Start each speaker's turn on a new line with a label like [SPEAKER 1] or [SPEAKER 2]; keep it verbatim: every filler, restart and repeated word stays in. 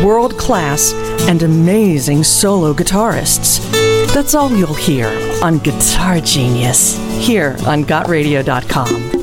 [SPEAKER 1] world-class and amazing solo guitarists. That's all you'll hear on Guitar Genius, here on got radio dot com.